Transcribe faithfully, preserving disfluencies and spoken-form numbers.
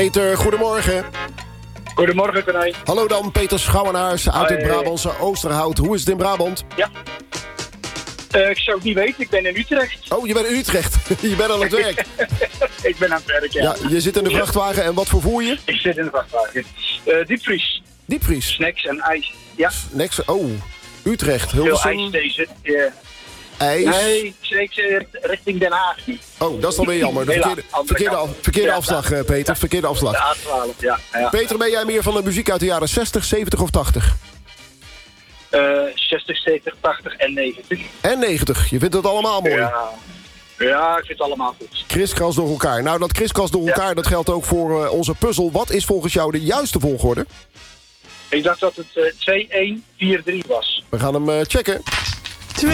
Peter, goedemorgen. Goedemorgen, Konijn. Hallo dan, Peter Schouwenaars uit Hoi. het Brabantse Oosterhout. Hoe is het in Brabant? Ja. Uh, ik zou het niet weten, ik ben in Utrecht. Oh, je bent in Utrecht. Je bent aan het werk. Ik ben aan het werk, ja. Ja, je zit in de vrachtwagen en wat vervoer je? Ik zit in de vrachtwagen. Uh, diepvries. Diepvries? Snacks en ijs. Ja. Snacks, oh. Utrecht, Veel Hilversum. ijs deze. Yeah. IJs? Nee, zeker richting Den Haag niet. Oh, dat is dan weer jammer. De verkeerde, verkeerde, af, verkeerde ja, afslag, ja. Peter. Verkeerde afslag. De A twaalf, ja. ja. Peter, ben jij meer van de muziek uit de jaren zestig, zeventig of tachtig? Uh, zestig, zeventig, tachtig en negentig. En negentig. Je vindt het allemaal mooi. Ja. Ja, ik vind het allemaal goed. Kriskras door elkaar. Nou, dat kriskras door elkaar, ja. Dat geldt ook voor uh, onze puzzel. Wat is volgens jou de juiste volgorde? Ik dacht dat het uh, twee, één, vier, drie was. We gaan hem uh, checken.